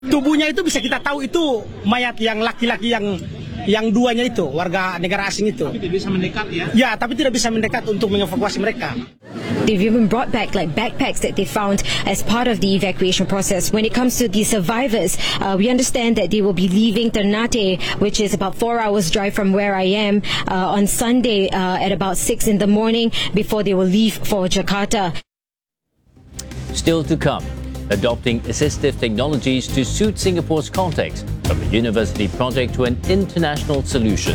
Tubuhnya itu bisa kita tahu itu mayat yang laki-laki yang duanya itu warga negara asing itu. Tapi tidak bisa mendekat ya? Ya, tapi tidak bisa mendekat untuk mengevakuasi mereka. They've even brought back like backpacks that they found as part of the evacuation process. When it comes to the survivors, we understand that they will be leaving Ternate, which is about 4 hours drive from where I am, on Sunday at about 6 in the morning before they will leave for Jakarta. Still to come, adopting assistive technologies to suit Singapore's context, from a university project to an international solution.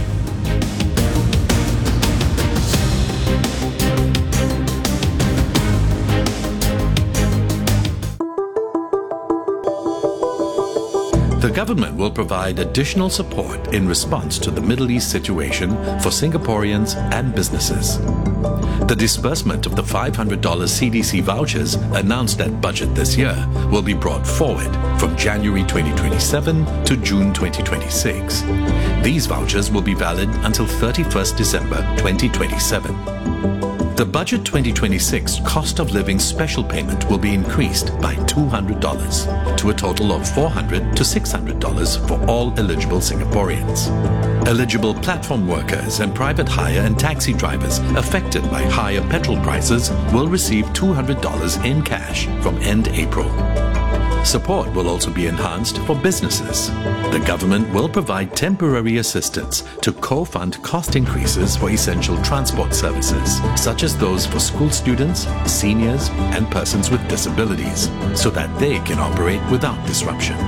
The government will provide additional support in response to the Middle East situation for Singaporeans and businesses. The disbursement of the $500 CDC vouchers announced at budget this year will be brought forward from January 2027 to June 2026. These vouchers will be valid until 31st December 2027. The Budget 2026 cost of living special payment will be increased by $200 to a total of $400 to $600 for all eligible Singaporeans. Eligible platform workers and private hire and taxi drivers affected by higher petrol prices will receive $200 in cash from end April. Support will also be enhanced for businesses. The government will provide temporary assistance to co-fund cost increases for essential transport services, such as those for school students, seniors, and persons with disabilities, so that they can operate without disruption.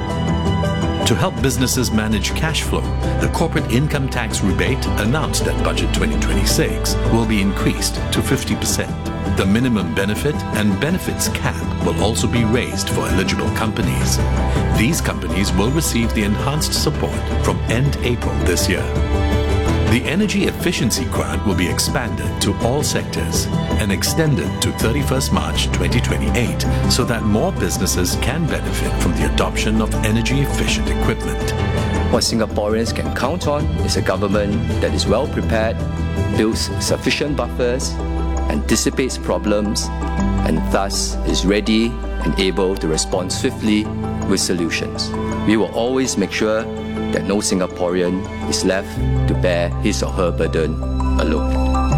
To help businesses manage cash flow, the corporate income tax rebate announced at Budget 2026 will be increased to 50%. The minimum benefit and benefits cap will also be raised for eligible companies. These companies will receive the enhanced support from end April this year. The energy efficiency grant will be expanded to all sectors and extended to 31st March 2028 so that more businesses can benefit from the adoption of energy-efficient equipment. What Singaporeans can count on is a government that is well prepared, builds sufficient buffers, anticipates problems, and thus is ready and able to respond swiftly with solutions. We will always make sure that no Singaporean is left to bear his or her burden alone.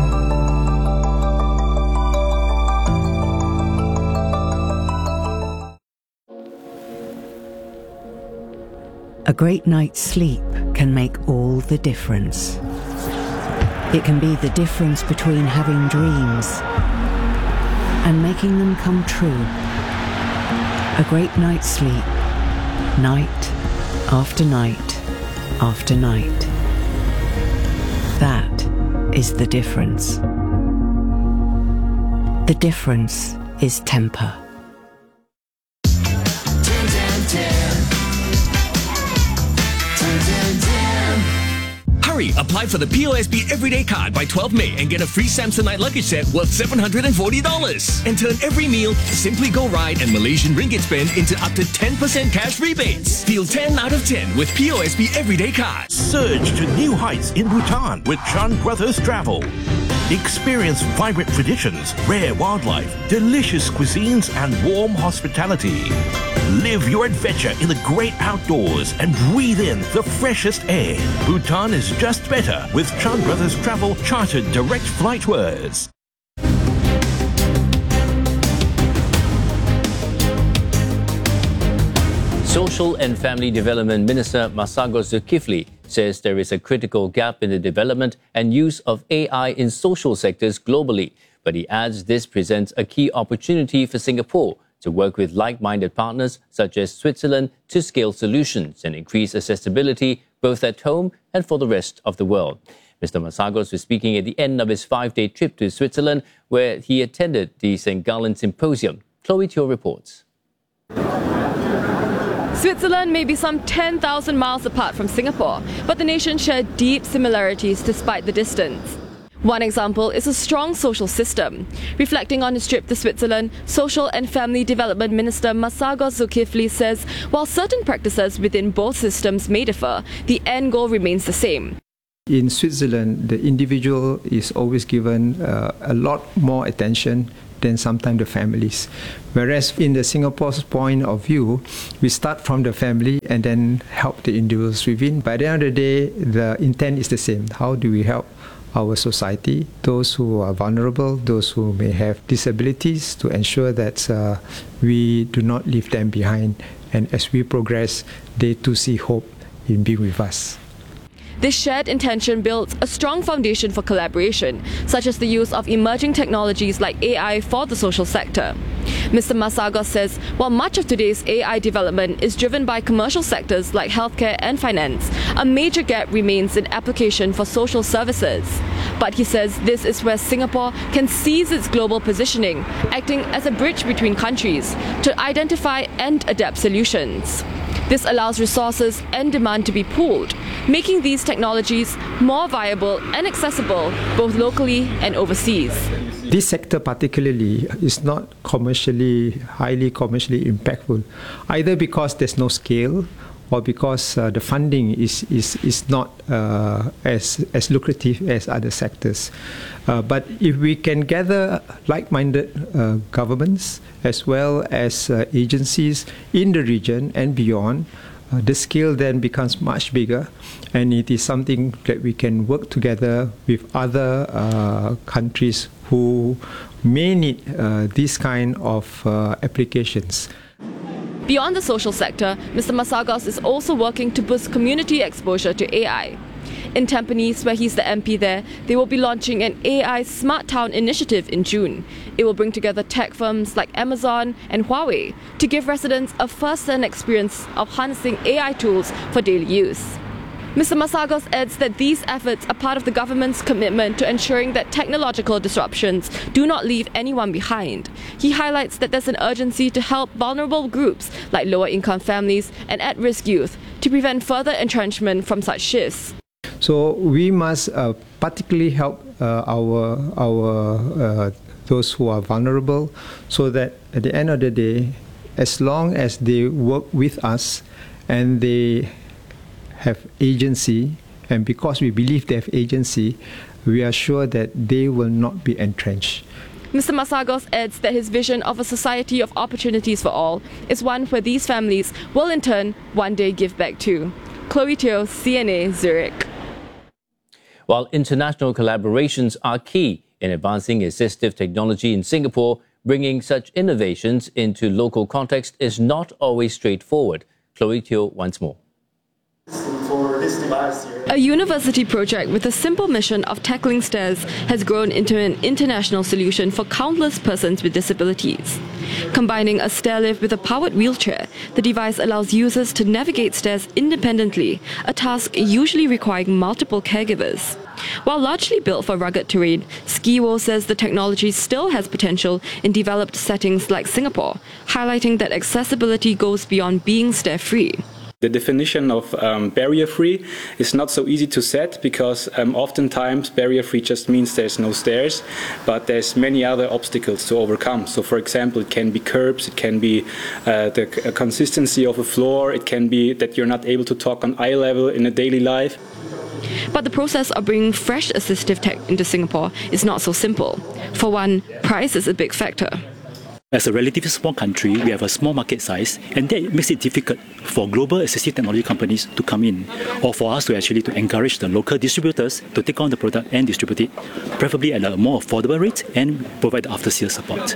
A great night's sleep can make all the difference. It can be the difference between having dreams and making them come true. A great night's sleep, night after night after night. That is the difference. The difference is Temper. Hurry! Apply for the POSB Everyday Card by 12 May and get a free Samsonite luggage set worth $740. And turn every meal, Simply Go Ride and Malaysian Ringgit spend into up to 10% cash rebates. Feel 10 out of 10 with POSB Everyday Card. Surge to new heights in Bhutan with Chan Brothers Travel. Experience vibrant traditions, rare wildlife, delicious cuisines, and warm hospitality. Live your adventure in the great outdoors and breathe in the freshest air. Bhutan is just better with Chan Brothers Travel chartered direct flight tours. Social and Family Development Minister Masagos Zulkifli says there is a critical gap in the development and use of AI in social sectors globally. But he adds this presents a key opportunity for Singapore to work with like-minded partners such as Switzerland to scale solutions and increase accessibility both at home and for the rest of the world. Mr. Masagos was speaking at the end of his 5-day trip to Switzerland, where he attended the St. Gallen Symposium. Chloe Teo reports. Switzerland may be some 10,000 miles apart from Singapore, but the nations share deep similarities despite the distance. One example is a strong social system. Reflecting on his trip to Switzerland, Social and Family Development Minister Masagos Zulkifli says while certain practices within both systems may differ, the end goal remains the same. In Switzerland, the individual is always given a lot more attention than sometimes the families. Whereas in the Singapore's point of view, we start from the family and then help the individuals within. By the end of the day, the intent is the same. How do we help our society, those who are vulnerable, those who may have disabilities, to ensure that we do not leave them behind. And as we progress, they too see hope in being with us. This shared intention builds a strong foundation for collaboration, such as the use of emerging technologies like AI for the social sector. Mr. Masagos says while much of today's AI development is driven by commercial sectors like healthcare and finance, a major gap remains in application for social services. But he says this is where Singapore can seize its global positioning, acting as a bridge between countries to identify and adapt solutions. This allows resources and demand to be pooled, making these technologies more viable and accessible both locally and overseas. This sector particularly is not highly commercially impactful, either because there's no scale or because the funding is not as lucrative as other sectors. But if we can gather like-minded governments as well as agencies in the region and beyond, the scale then becomes much bigger, and it is something that we can work together with other countries who may need this kind of applications. Beyond the social sector, Mr. Masagos is also working to boost community exposure to AI. In Tampines, where he's the MP there, they will be launching an AI Smart Town initiative in June. It will bring together tech firms like Amazon and Huawei to give residents a first-hand experience of harnessing AI tools for daily use. Mr. Masagos adds that these efforts are part of the government's commitment to ensuring that technological disruptions do not leave anyone behind. He highlights that there's an urgency to help vulnerable groups like lower-income families and at-risk youth to prevent further entrenchment from such shifts. So we must particularly help those who are vulnerable, so that at the end of the day, as long as they work with us and they have agency, and because we believe they have agency, we are sure that they will not be entrenched. Mr. Masagos adds that his vision of a society of opportunities for all is one where these families will in turn one day give back too. Chloe Teo, CNA, Zurich. While international collaborations are key in advancing assistive technology in Singapore, bringing such innovations into local context is not always straightforward. Chloe Teo once more. A university project with a simple mission of tackling stairs has grown into an international solution for countless persons with disabilities. Combining a stair lift with a powered wheelchair, the device allows users to navigate stairs independently, a task usually requiring multiple caregivers. While largely built for rugged terrain, Skiwo says the technology still has potential in developed settings like Singapore, highlighting that accessibility goes beyond being stair-free. The definition of barrier-free is not so easy to set, because oftentimes barrier-free just means there's no stairs, but there's many other obstacles to overcome. So for example, it can be curbs, it can be the consistency of a floor, it can be that you're not able to talk on eye level in a daily life. But the process of bringing fresh assistive tech into Singapore is not so simple. For one, price is a big factor. As a relatively small country, we have a small market size, and that makes it difficult for global assistive technology companies to come in, or for us to encourage the local distributors to take on the product and distribute it, preferably at a more affordable rate, and provide after-sales support.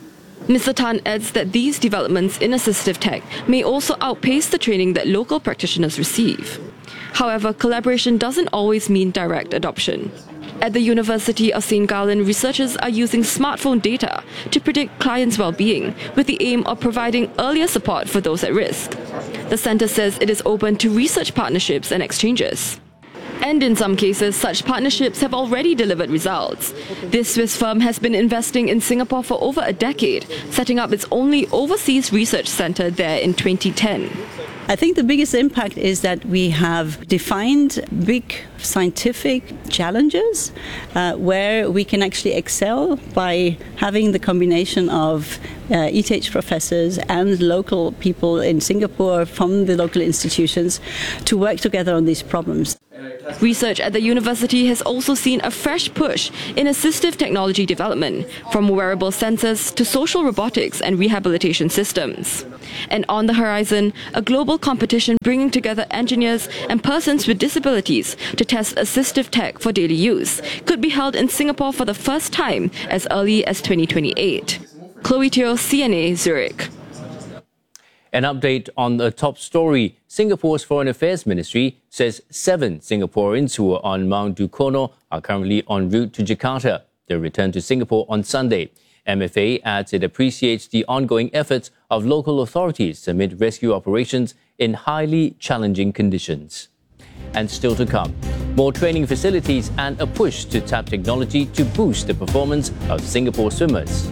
Mr. Tan adds that these developments in assistive tech may also outpace the training that local practitioners receive. However, collaboration doesn't always mean direct adoption. At the University of St. Gallen, researchers are using smartphone data to predict clients' well-being, with the aim of providing earlier support for those at risk. The centre says it is open to research partnerships and exchanges. And in some cases, such partnerships have already delivered results. This Swiss firm has been investing in Singapore for over a decade, setting up its only overseas research centre there in 2010. I think the biggest impact is that we have defined big scientific challenges where we can actually excel by having the combination of ETH professors and local people in Singapore from the local institutions to work together on these problems. Research at the university has also seen a fresh push in assistive technology development, from wearable sensors to social robotics and rehabilitation systems. And on the horizon, a global competition bringing together engineers and persons with disabilities to test assistive tech for daily use could be held in Singapore for the first time as early as 2028. Chloe Teo, CNA, Zurich. An update on the top story. Singapore's Foreign Affairs Ministry says 7 Singaporeans who were on Mount Dukono are currently en route to Jakarta. They'll return to Singapore on Sunday. MFA adds it appreciates the ongoing efforts of local authorities amid rescue operations in highly challenging conditions. And still to come, more training facilities and a push to tap technology to boost the performance of Singapore swimmers.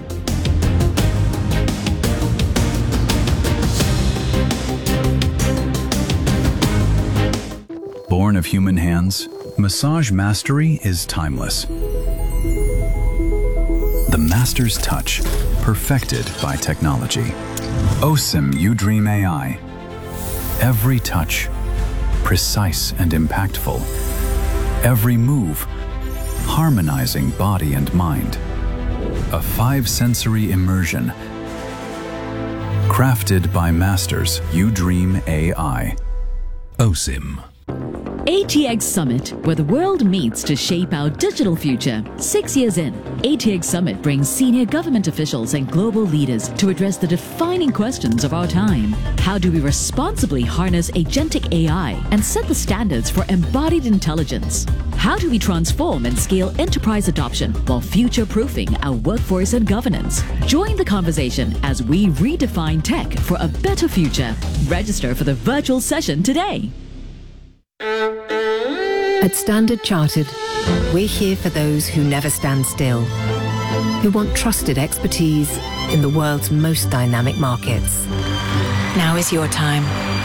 Born of human hands, massage mastery is timeless. The master's touch, perfected by technology. OSIM UDream AI. Every touch, precise and impactful. Every move, harmonizing body and mind. A 5-sensory immersion. Crafted by masters UDream AI. OSIM. ATX Summit, where the world meets to shape our digital future. 6 years in, ATX Summit brings senior government officials and global leaders to address the defining questions of our time. How do we responsibly harness agentic AI and set the standards for embodied intelligence? How do we transform and scale enterprise adoption while future-proofing our workforce and governance? Join the conversation as we redefine tech for a better future. Register for the virtual session today. At Standard Chartered, we're here for those who never stand still, who want trusted expertise in the world's most dynamic markets. Now is your time.